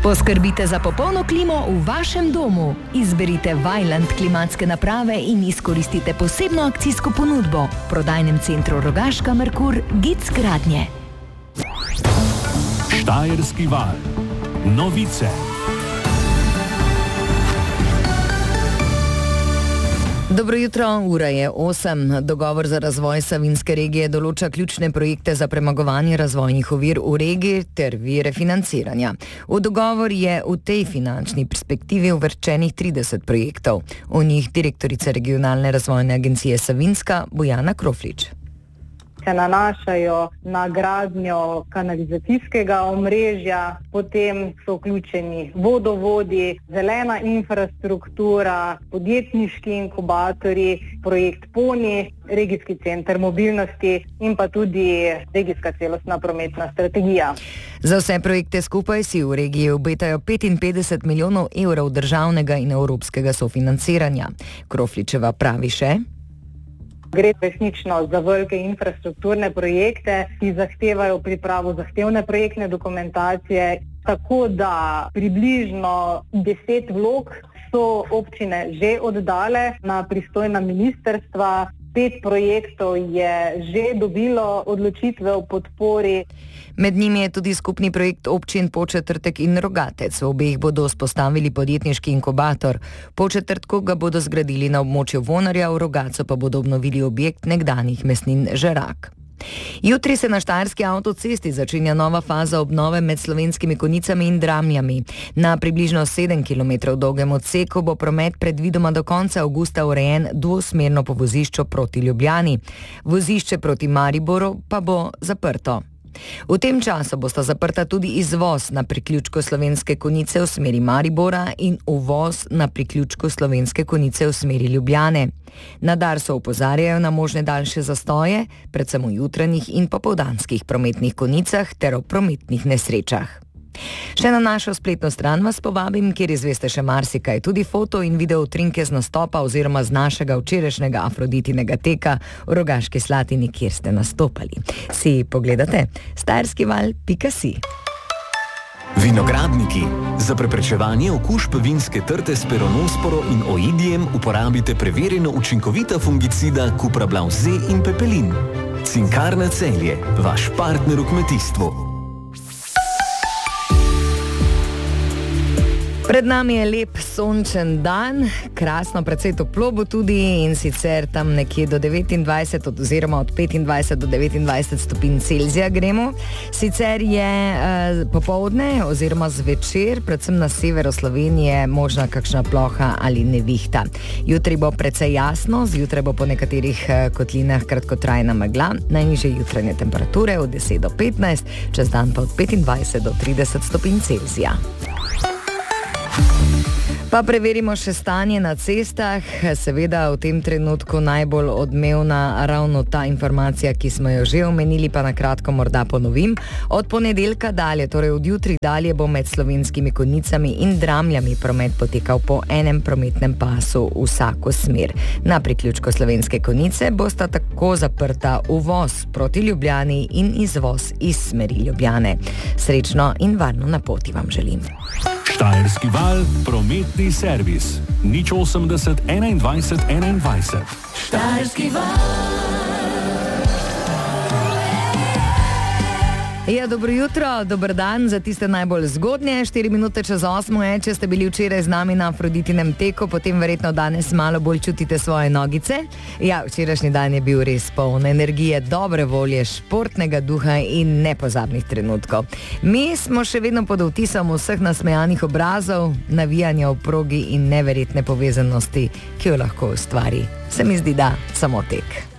Poskrbite za popolno klimo v vašem domu. Izberite Vaillant klimatske naprave in izkoristite posebno akcijsko ponudbo v prodajnem centru Rogaška Merkur Gic Gradnje. Štajerski val. Novice. Dobro jutro, ura je 8. Dogovor za razvoj Savinjske regije določa ključne projekte za premagovanje razvojnih ovir v regiji ter vire financiranja. V dogovor je v tej finančni perspektivi uvrščenih 30 projektov. V njih direktorica Regionalne razvojne agencije Savinjska Bojana Kroflič. Se nanašajo na gradnjo kanalizacijskega omrežja, potem so vključeni vodovodi, zelena infrastruktura, podjetniški inkubatorji, projekt PONI, regijski center mobilnosti in pa tudi regijska celostna prometna strategija. Za vse projekte skupaj si v regiji obetajo 55 milijonov evrov državnega in evropskega sofinanciranja. Krofličeva pravi še: Gre resnično za velike infrastrukturne projekte, ki zahtevajo pripravo zahtevne projektne dokumentacije, tako da približno 10 vlog so občine že oddale na pristojna ministrstva. 5 projektov je že dobilo odločitve o podpori. Med njimi je tudi skupni projekt občin Podčetrtek in Rogatec. V obeh bodo vzpostavili podjetniški inkubator. Podčetrtku ga bodo zgradili na območju Vonarja, v Rogatcu pa bodo obnovili objekt nekdanjih mesnin Žerak. Jutri se na Štajerski avtocesti začenja nova faza obnove med Slovenskimi Konjicami in Dramljami. Na približno 7 km dolgem odseku bo promet predvidoma do konca avgusta urejen dvosmerno po vozišču proti Ljubljani. Vozišče proti Mariboru pa bo zaprto. V tem času bosta zaprta tudi izvoz na priključku Slovenske Konjice v smeri Maribora in uvoz na priključku Slovenske Konjice v smeri Ljubljane. Na Darsu opozarjajo na možne daljše zastoje, predvsem v jutranjih in popoldanskih prometnih konicah ter v prometnih nesrečah. Še na našo spletno stran vas povabim, kjer izveste še marsikaj, tudi foto in video utrinke z nastopa oziroma z našega včerajšnjega Afroditinega teka v Rogaški Slatini, kjer ste nastopali. Si pogledate? Štajerskival.si. Vinogradniki. Za preprečevanje okužb vinske trte s peronosporo in oidijem uporabite preverjeno učinkovita fungicida Cuprablav Z in Pepelin. Cinkarna Celje, vaš partner v kmetijstvu. Pred nami je lep sončen dan, krasno, precej toplo bo tudi in sicer tam nekje do 29 oziroma od 25 do 29 stopinj Celzija gremo. Sicer je popoldne oziroma zvečer, predvsem na severu Slovenije, možna kakšna ploha ali nevihta. Jutri bo precej jasno, zjutraj bo po nekaterih kotlinah kratkotrajna megla, najnižje jutranje temperature od 10 do 15, čez dan pa od 25 do 30 stopinj Celzija. Pa preverimo še stanje na cestah. Seveda v tem trenutku najbolj odmevna ravno ta informacija, ki smo jo že omenili, pa na kratko morda ponovim. Od ponedeljka dalje, torej od jutri dalje, bo med Slovenskimi Konjicami in Dramljami promet potekal po enem prometnem pasu vsako smer. Na priključku Slovenske Konjice bosta tako zaprta uvoz proti Ljubljani in izvoz iz smeri Ljubljane. Srečno in varno na poti vam želim. Štajerski val, prometni servis. 080 21 21. Štajerski val. Ja, dobro jutro, dober dan za tiste najbolj zgodnje. 4 minute čez 8 je, če ste bili včeraj z nami na Afroditinem teku, potem verjetno danes malo bolj čutite svoje nogice. Ja, včerajšnji dan je bil res poln energije, dobre volje, športnega duha in nepozabnih trenutkov. Mi smo še vedno pod vtisom vseh nasmejanih obrazov, navijanja v progi in neverjetne povezanosti, ki jo lahko ustvari. Se mi zdi, da samo tek.